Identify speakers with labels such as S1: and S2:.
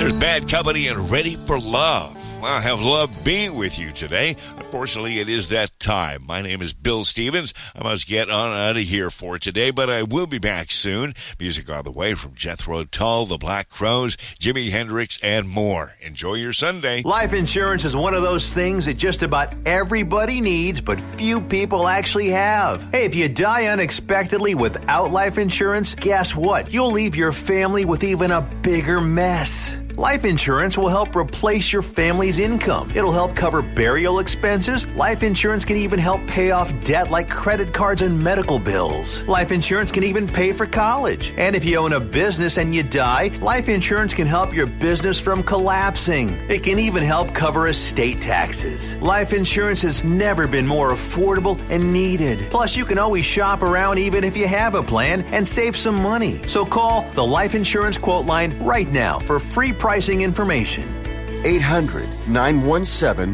S1: There's Bad Company and Ready for Love. I have loved being with you today. Unfortunately, it is that time. My name is Bill Stevens. I must get on out of here for today, but I will be back soon. Music on the way from Jethro Tull, the Black Crowes, Jimi Hendrix, and more. Enjoy your Sunday.
S2: Life insurance is one of those things that just about everybody needs, but few people actually have. Hey, if you die unexpectedly without life insurance, guess what? You'll leave your family with even a bigger mess. Life insurance will help replace your family's income. It'll help cover burial expenses. Life insurance can even help pay off debt like credit cards and medical bills. Life insurance can even pay for college. And if you own a business and you die, life insurance can help your business from collapsing. It can even help cover estate taxes. Life insurance has never been more affordable and needed. Plus, you can always shop around even if you have a plan and save some money. So call the Life Insurance Quote Line right now for free pricing information.
S3: 800-917